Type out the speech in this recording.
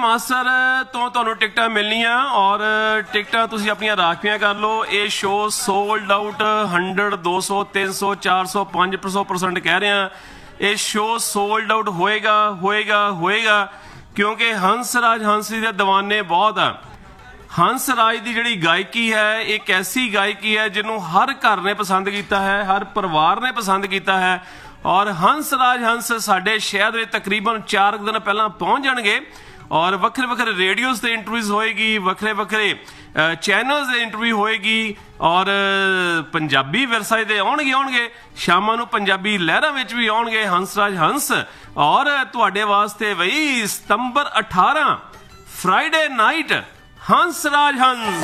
Master तो तुहानू टिकटां मिलनियां और टिकटां तुसीं अपनियां राखवियां कर लो। ये शो सोल्ड आउट 100 200 300 400 500% कह रहे हैं। ये शो सोल्ड आउट होएगा होएगा होएगा क्योंकि हंसराज हंस दे दीवाने बहुत आ। हंसराज की जिहड़ी गायकी है एक ऐसी गायकी है जिन्हों हर घर ने पसंद किया है, हर परिवार ने पसंद किया है। और हंसराज हंस साडे शहर में तकरीबन 4 दिन पहला पहुँच जाएंगे और वक्रे वक्रे रेडियोज़ से इंटरव्यूज़ होएगी, वक्रे वक्रे चैनल्स से इंटरव्यू होएगी और पंजाबी विरसे दे आउणगे शामां नूं पंजाबी लहरां विच भी आउणगे हंसराज हंस। और तुहाडे वास्ते बई सितंबर 18 फ्राइडे नाइट हंसराज हंस।